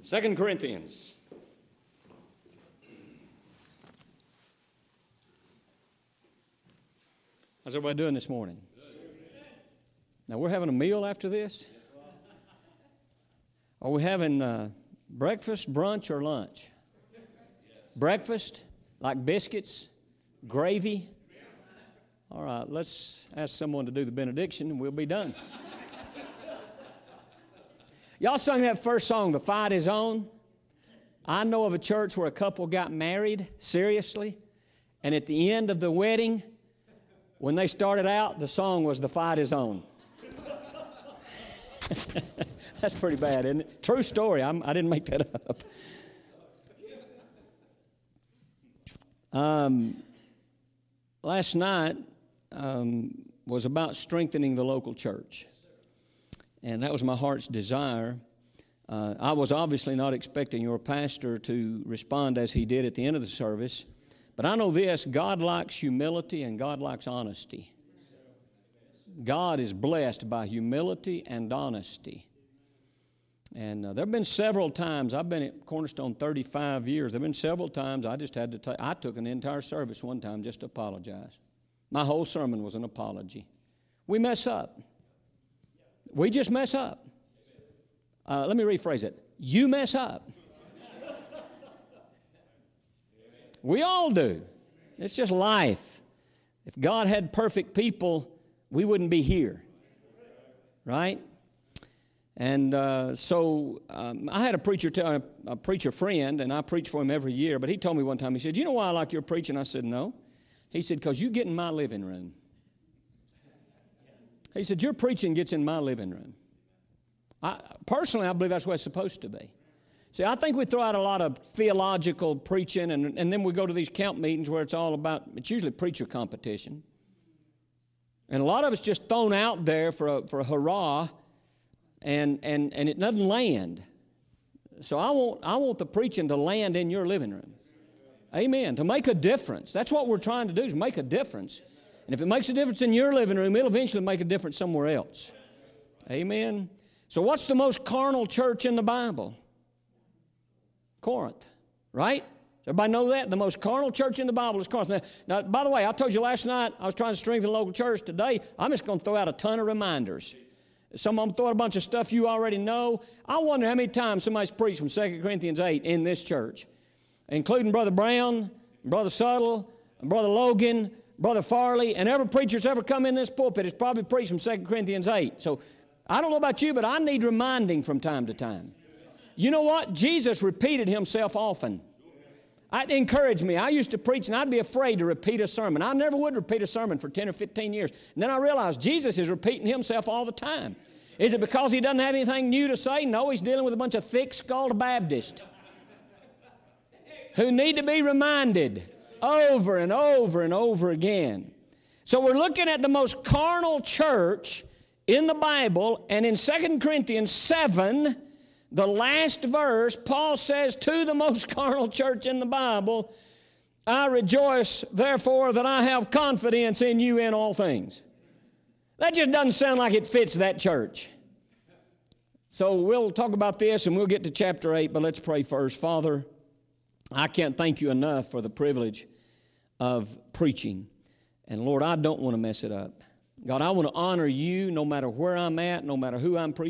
2 Corinthians. How's everybody doing this morning? Now, we're having a meal after this? Are we having breakfast, brunch, or lunch? Breakfast, like biscuits, gravy? All right, let's ask someone to do the benediction, and we'll be done. Y'all sung that first song, The Fight Is On. I know of a church where a couple got married, seriously, and at the end of the wedding, when they started out, the song was The Fight Is On. That's pretty bad, isn't it? True story. I didn't make that up. Last night was about strengthening the local church. And that was my heart's desire. I was obviously not expecting your pastor to respond as he did at the end of the service. But I know this, God likes humility and God likes honesty. God is blessed by humility and honesty. And there have been several times, I've been at Cornerstone 35 years, there have been several times I just had to I took an entire service one time just to apologize. My whole sermon was an apology. We mess up. We just mess up. Let me rephrase it. You mess up. We all do. It's just life. If God had perfect people, we wouldn't be here. Right? And so I had a preacher friend, and I preach for him every year, but he told me one time, he said, "You know why I like your preaching?" I said, "No." He said, "Because you get in my living room." He said, "Your preaching gets in my living room." Personally, I believe that's what it's supposed to be. See, I think we throw out a lot of theological preaching, and then we go to these camp meetings where it's all about, it's usually preacher competition. And a lot of it's just thrown out there for a hurrah, and it doesn't land. So I want the preaching to land in your living room. Amen. To make a difference. That's what we're trying to do, is make a difference. And if it makes a difference in your living room, it'll eventually make a difference somewhere else. Amen. So what's the most carnal church in the Bible? Corinth, right? Everybody know that? The most carnal church in the Bible is Corinth. Now, by the way, I told you last night I was trying to strengthen the local church. Today, I'm just going to throw out a ton of reminders. Some of them throw out a bunch of stuff you already know. I wonder how many times somebody's preached from 2 Corinthians 8 in this church, including Brother Brown, Brother Suttle, Brother Logan, Brother Farley, and every preacher that's ever come in this pulpit has probably preached from 2 Corinthians 8. So I don't know about you, but I need reminding from time to time. You know what? Jesus repeated himself often. It encouraged me. I used to preach, and I'd be afraid to repeat a sermon. I never would repeat a sermon for 10 or 15 years. And then I realized Jesus is repeating himself all the time. Is it because he doesn't have anything new to say? No, he's dealing with a bunch of thick-skulled Baptists who need to be reminded over and over and over again. So we're looking at the most carnal church in the Bible, and in 2 Corinthians 7, the last verse, Paul says to the most carnal church in the Bible, "I rejoice, therefore, that I have confidence in you in all things." That just doesn't sound like it fits that church. So we'll talk about this and we'll get to chapter 8, but let's pray first. Father, I can't thank you enough for the privilege of preaching. And Lord, I don't want to mess it up. God, I want to honor you no matter where I'm at, no matter who I'm preaching.